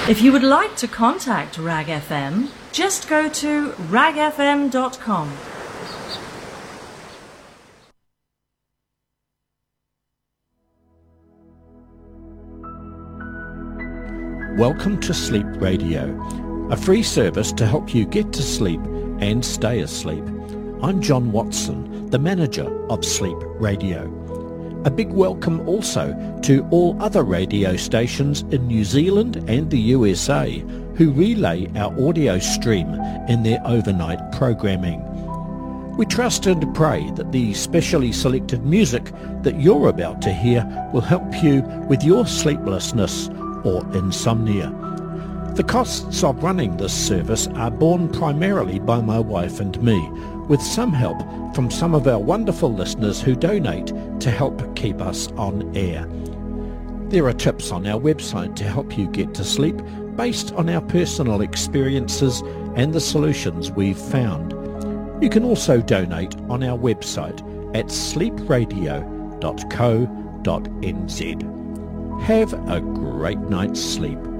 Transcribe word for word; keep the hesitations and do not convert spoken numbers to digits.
If you would like to contact Rag F M, just go to rag f m dot com. Welcome to Sleep Radio, a free service to help you get to sleep and stay asleep. I'm John Watson, the manager of Sleep Radio. A big welcome also to all other radio stations in New Zealand and the U S A who relay our audio stream in their overnight programming. We trust and pray that the specially selected music that you're about to hear will help you with your sleeplessness or insomnia. The costs of running this service are borne primarily by my wife and me, with some help from some of our wonderful listeners who donate to help keep us on air. There are tips on our website to help you get to sleep based on our personal experiences and the solutions we've found. You can also donate on our website at sleep radio dot co dot n z. Have a great night's sleep.